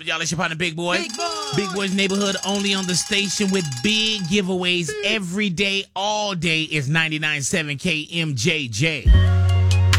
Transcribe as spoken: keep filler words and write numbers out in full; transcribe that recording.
up, y'all? It's your partner, Big Boy. Big Boy. Big Boy's Neighborhood, only on the station with big giveaways every day, all day. Is ninety-nine point seven K M J J.